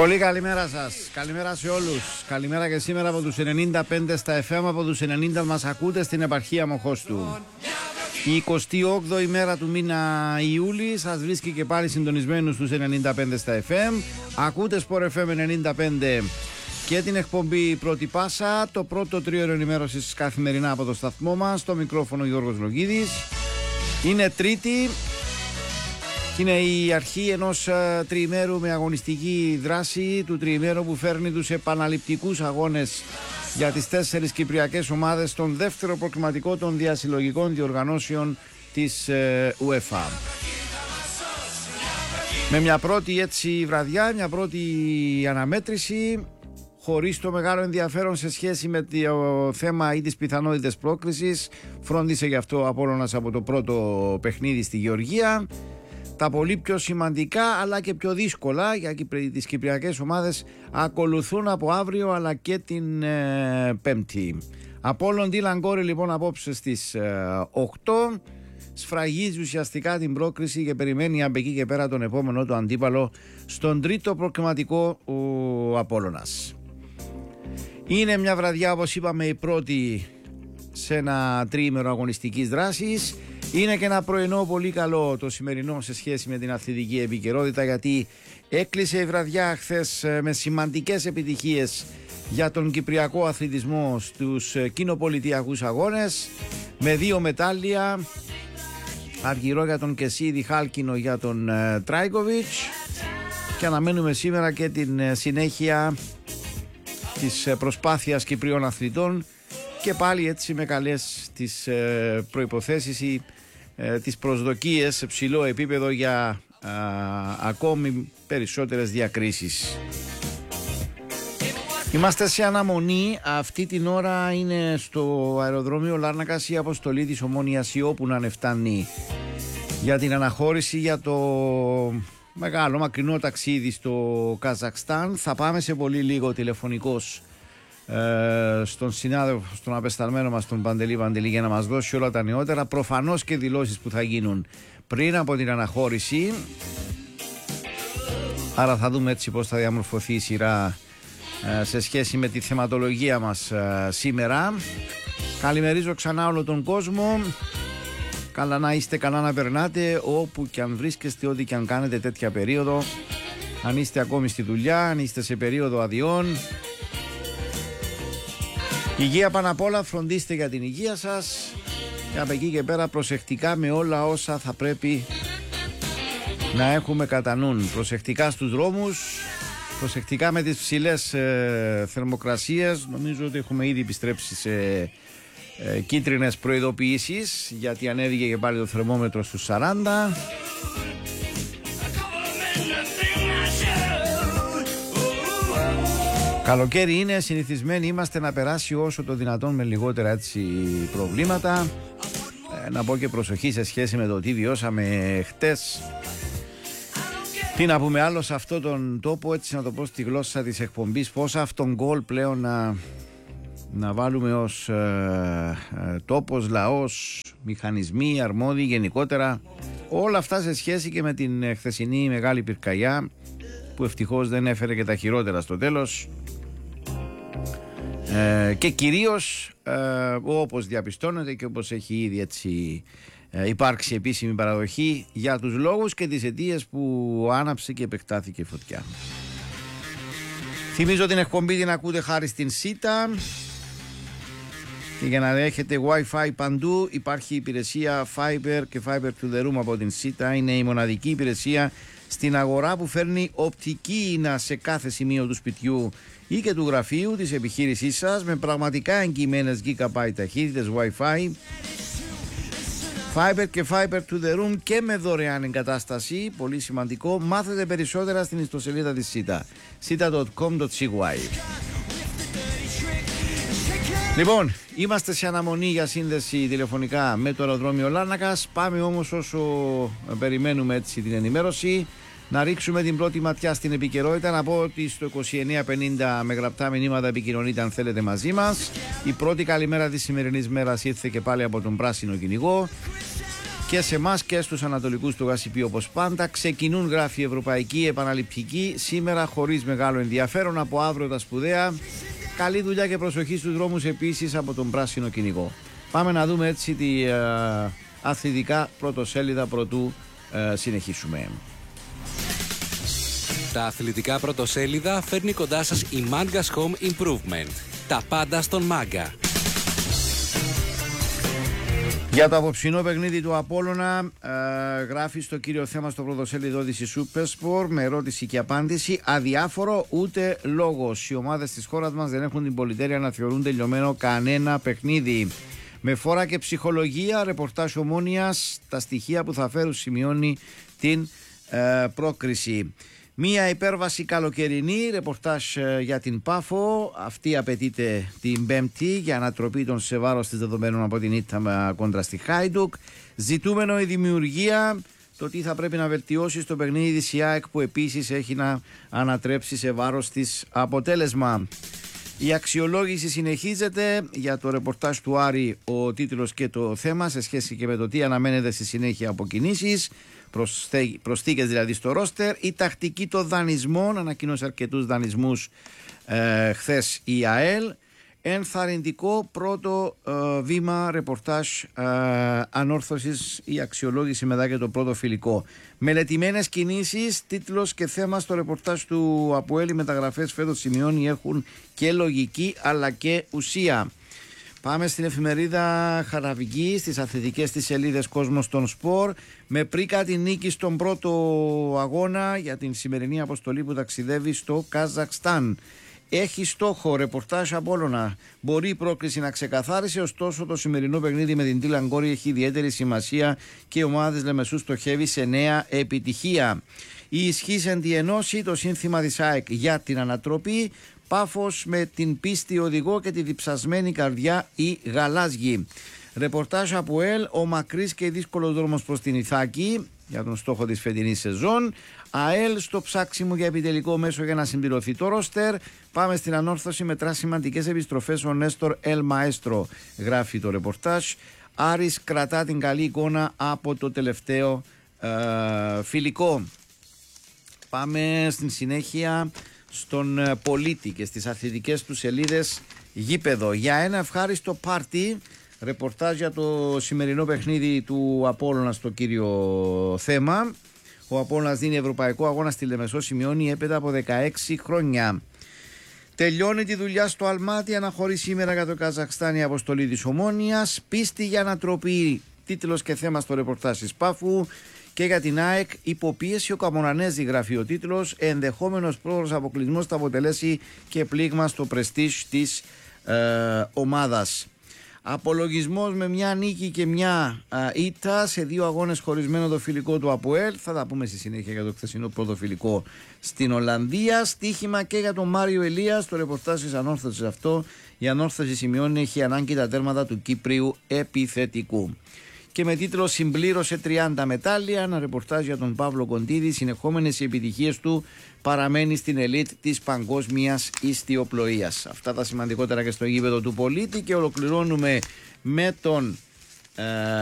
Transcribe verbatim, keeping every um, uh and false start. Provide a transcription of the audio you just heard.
Πολύ καλημέρα σας, καλημέρα σε όλους. Καλημέρα και σήμερα από τους ενενήντα πέντε στα εφ εμ, από τους ενενήντα μας ακούτε στην επαρχία Μοχώστου. Η εικοστή όγδοη μέρα του μήνα Ιούλη σας βρίσκει και πάλι συντονισμένους στους ενενήντα πέντε στα εφ εμ. Ακούτε Sport εφ εμ ενενήντα πέντε και την εκπομπή Πρώτη Πάσα, το πρώτο τρίωρο ενημέρωσης καθημερινά από το σταθμό μας. Στο μικρόφωνο Γιώργος Λογίδης. Είναι Τρίτη και είναι η αρχή ενός uh, τριημέρου με αγωνιστική δράση, του τριημέρου που φέρνει τους επαναληπτικούς αγώνες για τις τέσσερις κυπριακές ομάδες στον δεύτερο προκριματικό των διασυλλογικών διοργανώσεων της uh, UEFA. Με μια πρώτη έτσι βραδιά, μια πρώτη αναμέτρηση, χωρίς το μεγάλο ενδιαφέρον σε σχέση με το θέμα ή τις πιθανότητες πρόκρισης. Φρόντισε γι' αυτό ο Απόλλωνας από το πρώτο παιχνίδι στη Γεωργία. Τα πολύ πιο σημαντικά αλλά και πιο δύσκολα για τις κυπριακές ομάδες ακολουθούν από αύριο αλλά και την ε, Πέμπτη. Απόλλων Ντίλαν Κόρη λοιπόν απόψε στις ε, οκτώ. Σφραγίζει ουσιαστικά την πρόκριση και περιμένει από εκεί και πέρα τον επόμενο του αντίπαλο στον τρίτο προκριματικό ο Απόλλωνας. Είναι μια βραδιά, όπως είπαμε, η πρώτη σε ένα τριήμερο αγωνιστικής δράσης. Είναι και ένα πρωινό πολύ καλό το σημερινό σε σχέση με την αθλητική επικαιρότητα, γιατί έκλεισε η βραδιά χθες με σημαντικές επιτυχίες για τον κυπριακό αθλητισμό στους κοινοπολιτιακούς αγώνες, με δύο μετάλλια, αργυρό για τον Κεσίδη, χάλκινο για τον ε, Τράικοβιτς, και αναμένουμε σήμερα και την ε, συνέχεια της ε, προσπάθειας Κυπριών αθλητών και πάλι έτσι με καλές τις ε, προϋποθέσεις ή ε, τις προσδοκίες σε ψηλό επίπεδο για ε, ακόμη περισσότερες διακρίσεις. Είμαστε σε αναμονή. Αυτή την ώρα είναι στο αεροδρόμιο Λάρνακας η αποστολή της Ομόνοιας Ιώ, που να φτάνει για την αναχώρηση για το μεγάλο μακρινό ταξίδι στο Καζακστάν. Θα πάμε σε πολύ λίγο τηλεφωνικώς ε, στον συνάδελφο, στον απεσταλμένο μας τον Παντελή Παντελή, για να μας δώσει όλα τα νεότερα, προφανώς και δηλώσεις που θα γίνουν πριν από την αναχώρηση. Άρα θα δούμε έτσι πώς θα διαμορφωθεί η σειρά σε σχέση με τη θεματολογία μας σήμερα. Καλημερίζω ξανά όλο τον κόσμο. Καλά να είστε, καλά να περνάτε όπου και αν βρίσκεστε, ό,τι και αν κάνετε τέτοια περίοδο. Αν είστε ακόμη στη δουλειά, αν είστε σε περίοδο αδειών, υγεία πάνω απ' όλα, φροντίστε για την υγεία σας και από εκεί και πέρα προσεκτικά με όλα όσα θα πρέπει να έχουμε κατά νου. Προσεκτικά στους δρόμους, προσεκτικά με τις ψηλές ε, θερμοκρασίες. Νομίζω ότι έχουμε ήδη επιστρέψει σε ε, κίτρινες προειδοποιήσεις, γιατί ανέβηκε και πάλι το θερμόμετρο στους σαράντα. Καλοκαίρι είναι, συνηθισμένοι είμαστε να περάσει όσο το δυνατόν με λιγότερα έτσι προβλήματα. Ε, να πω και προσοχή σε σχέση με το τι βιώσαμε χτες. Τι να πούμε άλλο σε αυτόν τον τόπο, έτσι να το πω στη γλώσσα της εκπομπής, πόσα αυτόν γκολ πλέον να, να βάλουμε ως ε, ε, τόπος, λαός, μηχανισμοί, αρμόδιοι γενικότερα. Όλα αυτά σε σχέση και με την χθεσινή μεγάλη πυρκαγιά, που ευτυχώς δεν έφερε και τα χειρότερα στο τέλος. Ε, και κυρίως ε, όπως διαπιστώνεται και όπως έχει ήδη έτσι ε, υπάρξει επίσημη παραδοχή, για τους λόγους και τις αιτίες που άναψε και επεκτάθηκε φωτιά. Θυμίζω την εκπομπή την ακούτε χάρη στην ΣΥΤΑ, και για να έχετε Wi-Fi παντού υπάρχει η υπηρεσία Fiber και Fiber to the Room από την ΣΥΤΑ. Είναι η μοναδική υπηρεσία στην αγορά που φέρνει οπτική ίνα σε κάθε σημείο του σπιτιού ή και του γραφείου της επιχείρησής σας, με πραγματικά εγγυημένες γίγαμπάιτ ταχύτητες Wi-Fi, Fiber και Fiber to the Room, και με δωρεάν εγκατάσταση. Πολύ σημαντικό. Μάθετε περισσότερα στην ιστοσελίδα της ΣΥΤΑ, σίτα τελεία κομ τελεία σι γουάι. Λοιπόν, είμαστε σε αναμονή για σύνδεση τηλεφωνικά με το αεροδρόμιο Λάρνακας. Πάμε όμως, όσο περιμένουμε έτσι την ενημέρωση, να ρίξουμε την πρώτη ματιά στην επικαιρότητα. Να πω ότι στο είκοσι εννέα πενήντα με γραπτά μηνύματα επικοινωνείτε αν θέλετε μαζί μας. Η πρώτη καλημέρα της σημερινής μέρας ήρθε και πάλι από τον Πράσινο Κυνηγό. Και σε εμάς και στους ανατολικούς του Γασιπίου, όπως πάντα, ξεκινούν, γράφει, ευρωπαϊκή επαναληπτική. Σήμερα χωρίς μεγάλο ενδιαφέρον, από αύριο τα σπουδαία. Καλή δουλειά και προσοχή στους δρόμους επίσης από τον πράσινο κυνηγό. Πάμε να δούμε έτσι τη ε, αθλητικά πρωτοσέλιδα πρωτού ε, συνεχίσουμε. Τα αθλητικά πρωτοσέλιδα φέρνει κοντά σας η Manga's Home Improvement. Τα πάντα στον Μάγκα. Για το απόψινό παιχνίδι του Απόλλωνα, ε, γράφει στο κύριο θέμα στο πρωτοσέλιδο της η Supersport με ερώτηση και απάντηση. Αδιάφορο ούτε λόγος. Οι ομάδες της χώρας μας δεν έχουν την πολυτέλεια να θεωρούν τελειωμένο κανένα παιχνίδι. Με φόρα και ψυχολογία, ρεπορτάζ Ομόνοιας, τα στοιχεία που θα φέρουν σημειώνει την ε, πρόκριση. Μία υπέρβαση καλοκαιρινή, ρεπορτάζ ε, για την Πάφο. Αυτή απαιτείται την Πέμπτη για ανατροπή των σε βάρος της δεδομένων από την ήττα κόντρα στη Χάιντουκ. Ζητούμενο η δημιουργία, το τι θα πρέπει να βελτιώσει στο παιχνίδι της η ΑΕΚ, που επίσης έχει να ανατρέψει σε βάρος της αποτέλεσμα. Η αξιολόγηση συνεχίζεται για το ρεπορτάζ του Άρη, ο τίτλος και το θέμα σε σχέση και με το τι αναμένεται στη συνέχεια από κινήσεις, προσθήκες δηλαδή στο ρόστερ. Η τακτική των δανεισμών, ανακοίνωσε αρκετούς δανεισμούς ε, χθες η ΑΕΛ. Ενθαρρυντικό πρώτο ε, βήμα, ρεπορτάζ ε, ανόρθωσης, η αξιολόγηση μετά και το πρώτο φιλικό. Μελετημένες κινήσεις, τίτλος και θέμα στο ρεπορτάζ του ΑΠΟΕΛ. Οι μεταγραφές φέτος, σημειώνει, έχουν και λογική αλλά και ουσία. Πάμε στην εφημερίδα Χαραβική, στις αθλητικές της σελίδες Κόσμος των Σπορ. Με πρίκα την νίκη στον πρώτο αγώνα για την σημερινή αποστολή που ταξιδεύει στο Καζακστάν. Έχει στόχο, ρεπορτάζ Απόλλωνα. Μπορεί η πρόκληση να ξεκαθάρισε, ωστόσο το σημερινό παιχνίδι με την Τίλαν έχει ιδιαίτερη σημασία και η ομάδα της Λεμεσού στοχεύει σε νέα επιτυχία. Η ισχύς εν τη ενώση, το σύνθημα της ΑΕΚ για την ανατροπή. Πάφος με την πίστη οδηγό και τη διψασμένη καρδιά οι γαλάζιοι. Ρεπορτάζ από ΕΛ, ο μακρύς και δύσκολος δρόμος προς την Ιθάκη για τον στόχο της φετινής σεζόν. ΑΕΛ στο ψάξιμο για επιτελικό μέσο για να συμπληρωθεί το ρόστερ. Πάμε στην ανόρθωση, μετρά σημαντικές επιστροφές ο Νέστορ Ελ Μαέστρο, γράφει το ρεπορτάζ. Άρης κρατά την καλή εικόνα από το τελευταίο ε, φιλικό. Πάμε στην συνέχεια στον Πολίτη και στις αθλητικές του σελίδες γήπεδο. Για ένα ευχάριστο πάρτι, ρεπορτάζ για το σημερινό παιχνίδι του Απόλλωνα στο κύριο θέμα. Ο Απόλλωνας δίνει ευρωπαϊκό αγώνα στη Λεμεσό, σημειώνει, έπειτα από δεκαέξι χρόνια. Τελειώνει τη δουλειά στο Αλμάτι, αναχωρεί σήμερα για το Καζακστάν η αποστολή της Ομόνοιας. Πίστη για ανατροπή, τίτλος και θέμα στο ρεπορτάζ της Πάφου. Και για την ΑΕΚ, υποπίεση ο Καμονανέζη, γράφει ο τίτλος. Ενδεχόμενος πρόωρος αποκλεισμός θα αποτελέσει και πλήγμα στο πρεστίζ της ε, ομάδας. Απολογισμός με μια νίκη και μια ήττα σε δύο αγώνες, χωρισμένο το φιλικό του ΑΠΟΕΛ. Θα τα πούμε στη συνέχεια για το χθεσινό πρώτο φιλικό στην Ολλανδία. Στοίχημα και για τον Μάριο Ελία, το ρεπορτάζ της ανόρθωσης αυτό. Η ανόρθωση, σημειώνει, έχει ανάγκη τα τέρματα του Κύπριου επιθετικού. Και με τίτλο «Συμπλήρωσε τριάντα μετάλλια», ένα ρεπορτάζ για τον Παύλο Κοντίδη. Συνεχόμενες οι επιτυχίες του, παραμένει στην ελίτ της παγκόσμιας ιστιοπλοείας. Αυτά τα σημαντικότερα και στο γήπεδο του Πολίτη, και ολοκληρώνουμε με τον ε,